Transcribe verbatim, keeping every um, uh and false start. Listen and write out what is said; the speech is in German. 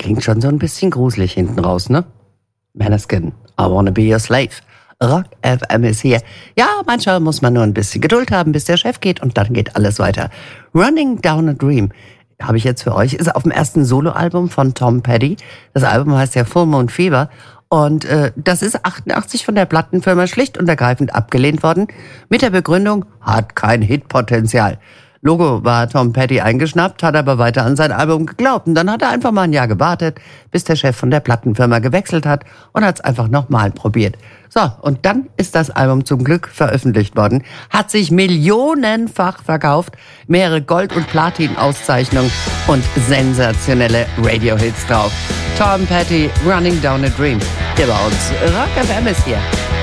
klingt schon so ein bisschen gruselig hinten raus, ne? Maneskin, I wanna be your slave. Rock F M ist hier. Ja, manchmal muss man nur ein bisschen Geduld haben, bis der Chef geht und dann geht alles weiter. Running Down a Dream habe ich jetzt für euch, ist auf dem ersten Soloalbum von Tom Petty. Das Album heißt ja Full Moon Fever. Und äh, das ist achtundachtzig von der Plattenfirma schlicht und ergreifend abgelehnt worden. Mit der Begründung, hat kein Hitpotenzial. Logo war Tom Petty eingeschnappt, hat aber weiter an sein Album geglaubt. Und dann hat er einfach mal ein Jahr gewartet, bis der Chef von der Plattenfirma gewechselt hat und hat es einfach nochmal probiert. So, und dann ist das Album zum Glück veröffentlicht worden, hat sich millionenfach verkauft, mehrere Gold- und Platin-Auszeichnungen und sensationelle Radio-Hits drauf. Tom Petty, Running Down a Dream. Hier bei uns. Rock F M ist hier.